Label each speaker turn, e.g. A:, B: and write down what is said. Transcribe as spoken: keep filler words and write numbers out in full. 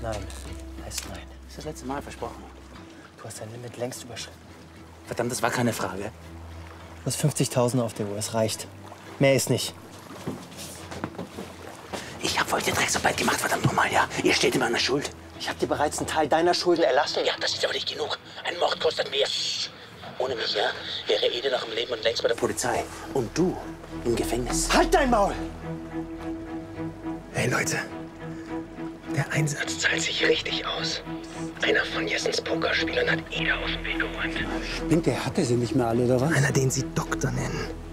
A: Nein. Heißt nein.
B: Das ist das letzte Mal versprochen.
A: Du hast dein Limit längst überschritten.
B: Verdammt, das war keine Frage.
A: Du hast fünfzigtausend auf der Uhr. Es reicht. Mehr ist nicht.
B: Ich hab euch den Drecksarbeit gemacht, verdammt nochmal, ja? Ihr steht in meiner Schuld.
A: Ich habe dir bereits einen Teil deiner Schulden erlassen.
B: Ja, das ist aber nicht genug. Ein Mord kostet mehr. Ohne mich, ja, wäre Ede noch im Leben und längst bei der Polizei. Und du im Gefängnis.
A: Halt dein Maul!
C: Hey, Leute. Der Einsatz zahlt sich richtig aus. Einer von Jessens Pokerspielern hat Ede aus dem Weg geräumt.
D: Spinnt, der hatte sie nicht mehr alle, oder was?
C: Einer, den sie Doktor nennen.